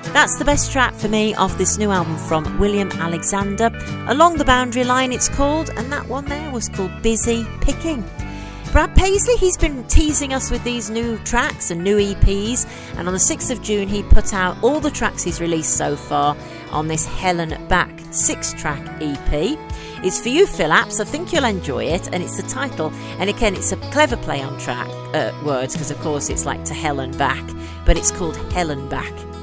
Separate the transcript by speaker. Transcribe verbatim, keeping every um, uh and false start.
Speaker 1: That's the best track for me off this new album from William Alexander. Along the Boundary Line it's called, and that one there was called Busy Picking. Brad Paisley, he's been teasing us with these new tracks and new E Ps, and on the sixth of June he put out all the tracks he's released so far on this Helen Back six-track E P. It's for you, Phil Apps. I think you'll enjoy it, and it's the title, and again it's a clever play on track uh, words, because of course it's like To Helen Back, but it's called Helen Back.